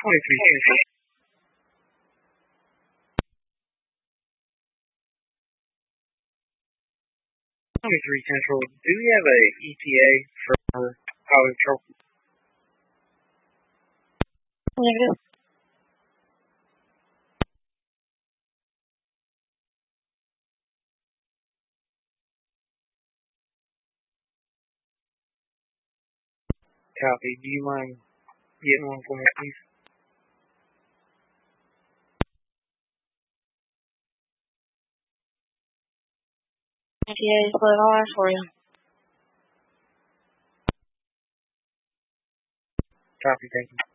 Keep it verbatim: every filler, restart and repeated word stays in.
twenty-three Central. twenty-three Central. Do you have a E T A for highway patrol? Negative. Copy. Do you mind getting one for me, please? E T A is what I'll ask for you. Copy. Thank you.